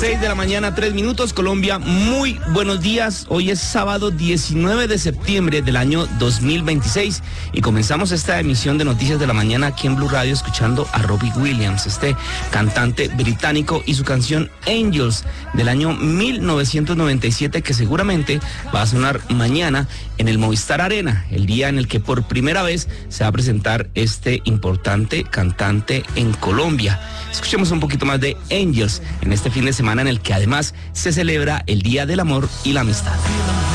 6 de la mañana, 3 minutos, Colombia, muy buenos días. Hoy es sábado 19 de septiembre del año 2026 y comenzamos esta emisión de Noticias de la Mañana aquí en Blue Radio escuchando a Robbie Williams, este cantante británico, y su canción Angels del año 1997, que seguramente va a sonar mañana en el Movistar Arena, el día en el que por primera vez se va a presentar este importante cantante en Colombia. Escuchemos un poquito más de Angels en este fin de semana en el que además se celebra el Día del Amor y la Amistad.